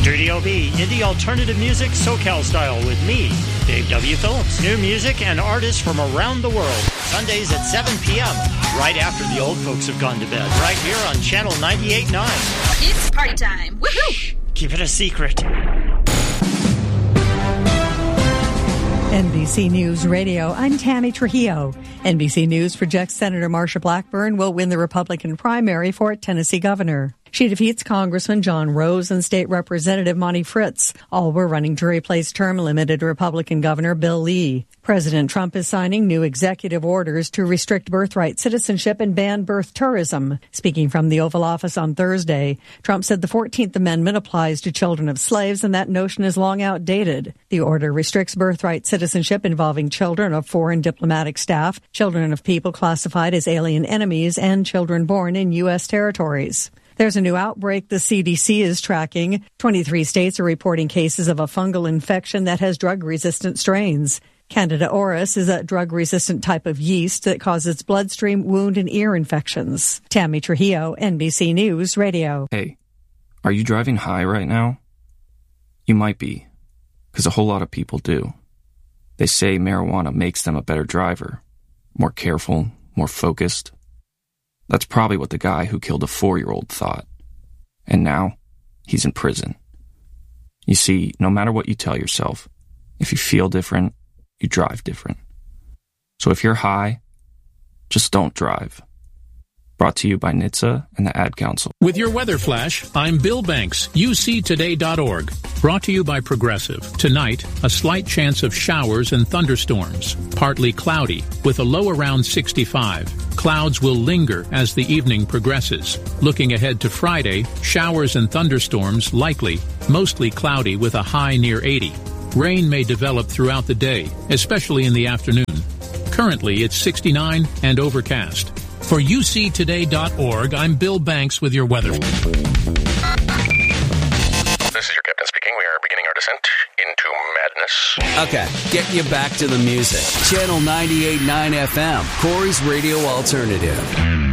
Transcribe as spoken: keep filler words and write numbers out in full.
Studio B, indie alternative music, SoCal style with me, Dave W. Phillips. New music and artists from around the world. Sundays at seven p.m., right after the old folks have gone to bed. Right here on Channel ninety-eight point nine. It's party time. Woohoo! Keep it a secret. N B C News Radio, I'm Tammy Trujillo. N B C News projects Senator Marsha Blackburn will win the Republican primary for Tennessee governor. She defeats Congressman John Rose and State Representative Monty Fritz. All were running to replace term-limited Republican Governor Bill Lee. President Trump is signing new executive orders to restrict birthright citizenship and ban birth tourism. Speaking from the Oval Office on Thursday, Trump said the fourteenth Amendment applies to children of slaves and that notion is long outdated. The order restricts birthright citizenship involving children of foreign diplomatic staff, children of people classified as alien enemies, and children born in U S territories. There's a new outbreak the C D C is tracking. twenty-three states are reporting cases of a fungal infection that has drug-resistant strains. Candida auris is a drug-resistant type of yeast that causes bloodstream, wound, and ear infections. Tammy Trujillo, N B C News Radio. Hey, are you driving high right now? You might be, because a whole lot of people do. They say marijuana makes them a better driver, more careful, more focused. That's probably what the guy who killed a four-year-old thought. And now, he's in prison. You see, no matter what you tell yourself, if you feel different, you drive different. So if you're high, just don't drive. Brought to you by N H T S A and the Ad Council. With your weather flash, I'm Bill Banks, U C today dot org. Brought to you by Progressive. Tonight, a slight chance of showers and thunderstorms. Partly cloudy, with a low around sixty-five. Clouds will linger as the evening progresses. Looking ahead to Friday, showers and thunderstorms likely, mostly cloudy with a high near eighty. Rain may develop throughout the day, especially in the afternoon. Currently, it's sixty-nine and overcast. For U C today dot org, I'm Bill Banks with your weather. This is your captain speaking. We are beginning our descent into madness. Okay, get you back to the music. Channel ninety-eight point nine F M, Corey's Radio Alternative.